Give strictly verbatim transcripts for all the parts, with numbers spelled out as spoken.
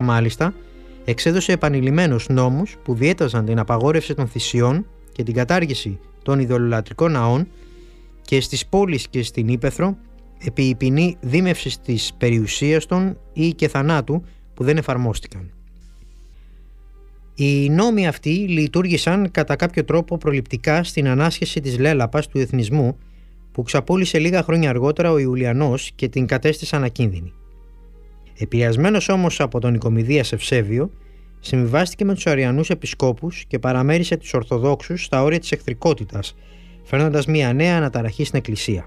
μάλιστα εξέδωσε επανειλημμένους νόμους που διέταζαν την απαγόρευση των θυσιών και την κατάργηση των ειδωλολατρικών ναών και στις πόλεις και στην ύπαιθρο επί η ποινή δίμευσης της περιουσίας των ή και θανάτου που δεν εφαρμόστηκαν. Οι νόμοι αυτοί λειτουργήσαν κατά κάποιο τρόπο προληπτικά στην ανάσχεση της λέλαπας του εθνισμού που ξαπούλησε λίγα χρόνια αργότερα ο Ιουλιανός και την κατέστησαν ακίνδυνη. Επηρεασμένος όμως από τον Νικομηδίας Ευσέβιο, συμβιβάστηκε με τους Αριανούς επισκόπους και παραμέρισε τους Ορθοδόξους στα όρια της εχθρικότητας, φέρνοντας μια νέα αναταραχή στην Εκκλησία.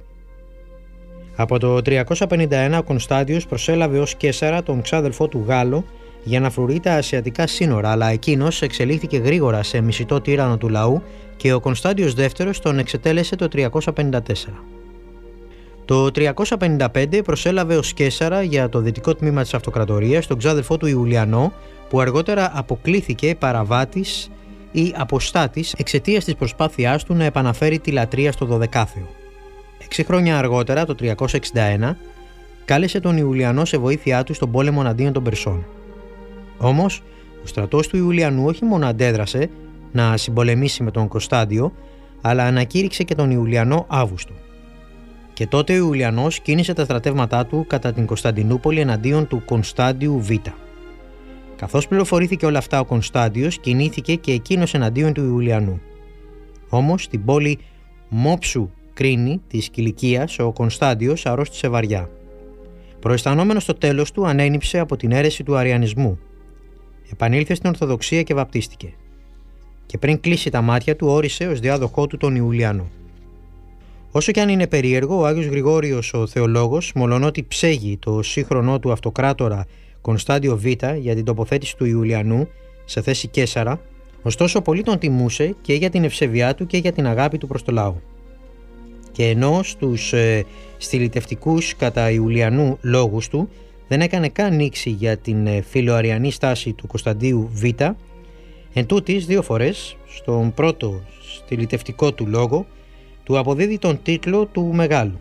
Από το τριακόσια πενήντα ένα ο Κωνσταντιος προσέλαβε ως Καίσαρα τον ξάδελφό του Γάλλο για να φρουρεί τα ασιατικά σύνορα, αλλά εκείνος εξελίχθηκε γρήγορα σε μισητό τύρανο του λαού και ο Κωνσταντιος δεύτερος τον εξετέλεσε το τριακόσια πενήντα τέσσερα. Το τριακόσια πενήντα πέντε προσέλαβε ως Καίσαρα για το δυτικό τμήμα της αυτοκρατορίας τον ξάδελφό του Ιουλιανό, που αργότερα αποκλήθηκε παραβάτης ή αποστάτης εξαιτίας της προσπάθειάς του να επαναφέρει τη λατρεία στο Δωδεκάθεο. Έξι χρόνια αργότερα, το τριακόσια εξήντα ένα, κάλεσε τον Ιουλιανό σε βοήθειά του στον πόλεμο εναντίον των Περσών. Όμως, ο στρατός του Ιουλιανού όχι μόνο αντέδρασε να συμπολεμήσει με τον Κωνσταντιο, αλλά ανακήρυξε και τον Ιουλιανό Αύγουστο. Και τότε ο Ιουλιανός κίνησε τα στρατεύματά του κατά την Κωνσταντινούπολη εναντίον του Κωνσταντιου Β. Καθώς πληροφορήθηκε όλα αυτά, ο Κωνσταντιος κινήθηκε και εκείνος εναντίον του Ιουλιανού. Όμως, στην πόλη Μόψου Κρίνη της Κιλικίας, ο Κωνσταντιος αρρώστησε βαριά. Προαισθανόμενος στο τέλος του, ανένυψε από την αίρεση του αριανισμού. Επανήλθε στην Ορθοδοξία και βαπτίστηκε. Και πριν κλείσει τα μάτια του, όρισε ως διάδοχό του τον Ιουλιανό. Όσο κι αν είναι περίεργο, ο Άγιος Γρηγόριος ο Θεολόγος, μολονότι ψέγει το σύγχρονό του αυτοκράτορα Κωνσταντιο Β για την τοποθέτηση του Ιουλιανού σε θέση Καίσαρα, ωστόσο πολύ τον τιμούσε και για την ευσεβιά του και για την αγάπη του προς το λαό. Και ενώ στους ε, στυλιτευτικούς κατά Ιουλιανού λόγους του δεν έκανε καν νήξη για την ε, φιλοαριανή στάση του Κωνσταντίου Β, εν τούτοις δύο φορές, στον πρώτο στυλιτευτικό του λόγο, του αποδίδει τον τίτλο του Μεγάλου.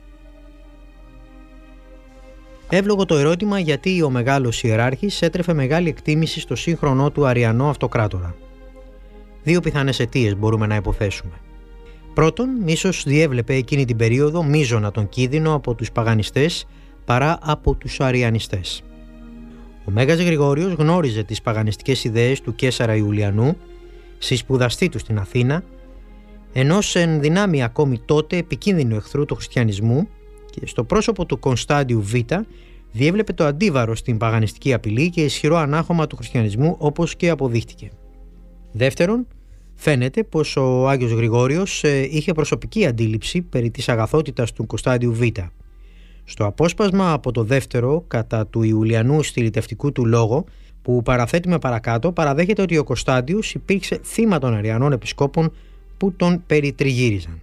Εύλογο το ερώτημα γιατί ο μεγάλος ιεράρχης έτρεφε μεγάλη εκτίμηση στο σύγχρονό του αριανό αυτοκράτορα. Δύο πιθανές αιτίες μπορούμε να υποθέσουμε. Πρώτον, ίσως διέβλεπε εκείνη την περίοδο μείζωνα τον κίνδυνο από τους παγανιστές παρά από τους αριανιστές. Ο Μέγας Γρηγόριος γνώριζε τις παγανιστικές ιδέες του Καίσαρα Ιουλιανού, συσπουδαστή του στην Αθήνα, ενός εν δυνάμει ακόμη τότε επικίνδυνου εχθρού του χριστιανισμού, και στο πρόσωπο του Κωνσταντιου Β διέβλεπε το αντίβαρο στην παγανιστική απειλή και ισχυρό ανάχωμα του χριστιανισμού, όπως και αποδείχτηκε. Δεύτερον, φαίνεται πως ο Άγιος Γρηγόριος είχε προσωπική αντίληψη περί της αγαθότητας του Κωνσταντιου Β. Στο απόσπασμα από το δεύτερο κατά του Ιουλιανού στυλιτευτικού του λόγο, που παραθέτουμε παρακάτω, παραδέχεται ότι ο Κωνσταντιος υπήρξε θύμα των αριανών επισκόπων που τον περιτριγύριζαν.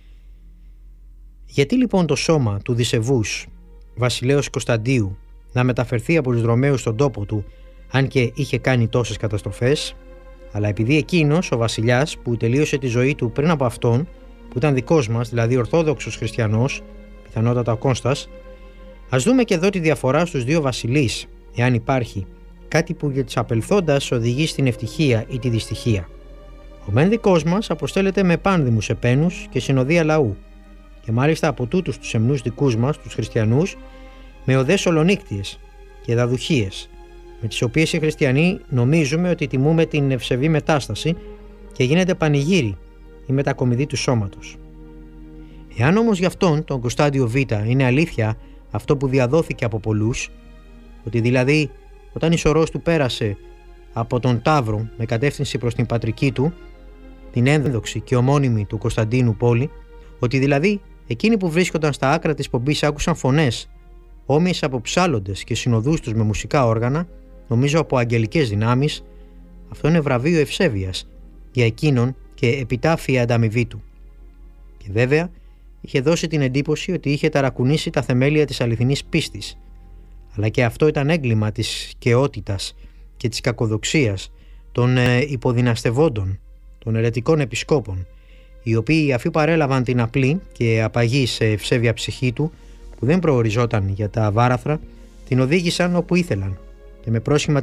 Γιατί λοιπόν το σώμα του Δισεβούς βασιλέως Κωνσταντίου να μεταφερθεί από τους Ρωμαίους στον τόπο του, αν και είχε κάνει τόσες καταστροφές, αλλά επειδή εκείνος ο βασιλιάς που τελείωσε τη ζωή του πριν από αυτόν, που ήταν δικός μας, δηλαδή ορθόδοξος χριστιανός, πιθανότατα ο Κώστας, ας δούμε και εδώ τη διαφορά στους δύο βασιλείς, εάν υπάρχει κάτι που για τις απελθόντας οδηγεί στην ευτυχία ή τη δυστυχία. Ο μεν δικός μας αποστέλλεται με πάνδημους επένους και συνοδεία λαού, και μάλιστα από τούτους τους εμνούς δικούς μας, τους χριστιανούς, με οδές ολονύκτιες και δαδουχίες, με τις οποίες οι χριστιανοί νομίζουμε ότι τιμούμε την ευσεβή μετάσταση και γίνεται πανηγύρι η μετακομιδή του σώματος. Εάν όμως γι' αυτόν τον Κωνσταντιο Β είναι αλήθεια αυτό που διαδόθηκε από πολλούς, ότι δηλαδή όταν η σωρός του πέρασε από τον Ταύρο με κατεύθυνση προς την πατρική του, την ένδοξη και ομώνυμη του Κωνσταντίνου πόλη, ότι δηλαδή εκείνοι που βρίσκονταν στα άκρα της πομπής άκουσαν φωνές όμοιες από ψάλλοντες και συνοδούς τους με μουσικά όργανα, νομίζω από αγγελικές δυνάμεις, αυτό είναι βραβείο ευσέβειας για εκείνον και επιτάφια ανταμοιβή του. Και βέβαια είχε δώσει την εντύπωση ότι είχε ταρακουνήσει τα θεμέλια της αληθινής πίστης, αλλά και αυτό ήταν έγκλημα της σκαιότητας και της κακοδοξίας των ε, υποδυναστευόντων, των αιρετικών επισκόπων, οι οποίοι αφού παρέλαβαν την απλή και απαγή σε ευσέβεια ψυχή του, που δεν προοριζόταν για τα βάραθρα, την οδήγησαν όπου ήθελαν και με πρόσχημα